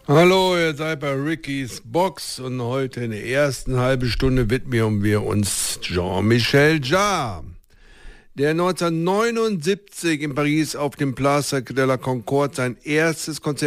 Hallo, ihr seid bei Ricky's Box und heute in der ersten halben Stunde widmen wir uns Jean-Michel Jarre, der 1979 in Paris auf dem Place de la Concorde sein erstes Konzert